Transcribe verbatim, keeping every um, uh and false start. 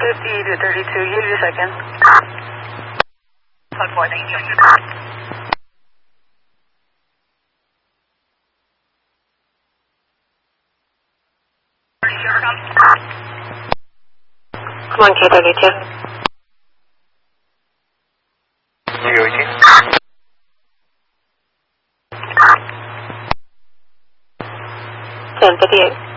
fifty to thirty-two, give you a second. Code four, thank you. Come on, K thirty-two. zero eighteen. ten fifty-eight.